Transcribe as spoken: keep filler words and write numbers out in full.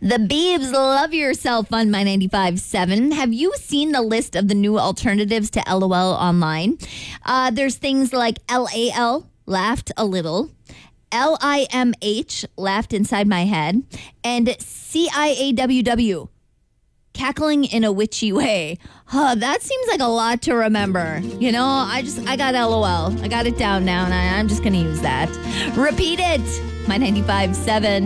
The Beebs, Love Yourself on My ninety-five point seven. Have you seen the list of the new alternatives to LOL online? Uh, there's things like L A L, laughed a little. L I M H, laughed inside my head. And C I A W W, cackling in a witchy way. Huh, that seems like a lot to remember. You know, I just, I got LOL. I got it down now, and I, I'm just going to use that. Repeat it. My ninety-five point seven.